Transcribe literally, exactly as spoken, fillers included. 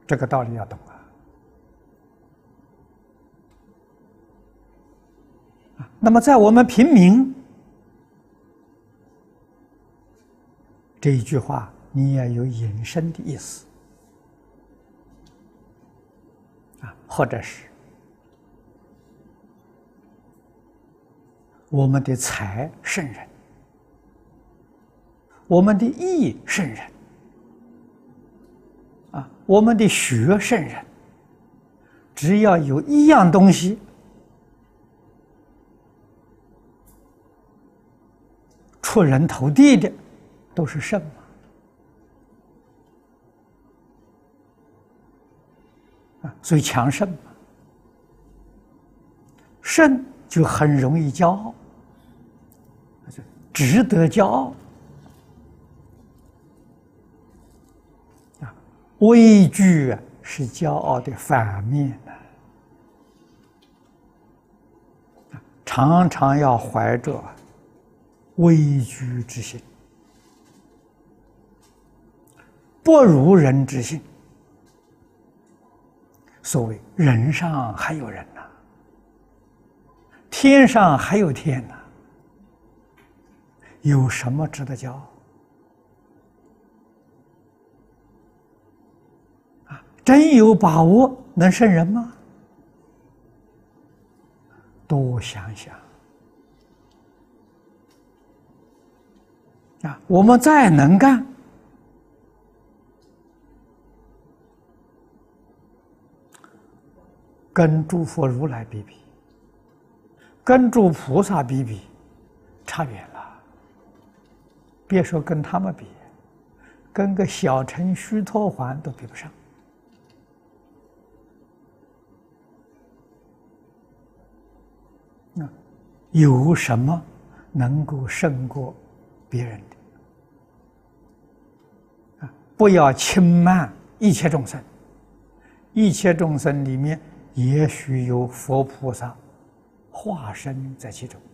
这个道理要懂啊。那么在我们平民，这一句话你要有引申的意思啊，或者是我们的财胜人，我们的义胜人啊，我们的学胜人。只要有一样东西出人头地的，都是圣嘛。啊，所以强盛嘛，圣就很容易骄傲，值得骄傲。啊，畏惧啊是骄傲的反面呢。啊，常常要怀着畏惧之心，不如人之心。所谓人上还有人呐、啊，天上还有天呐、啊，有什么值得骄傲？啊，真有把握能胜人吗？多想想。啊，我们再能干，跟诸佛如来比比，跟诸菩萨比比，差远了。别说跟他们比，跟个小乘须陀洹都比不上。那有什么能够胜过别人的？不要轻慢一切众生，一切众生里面也许有佛菩萨化身在其中。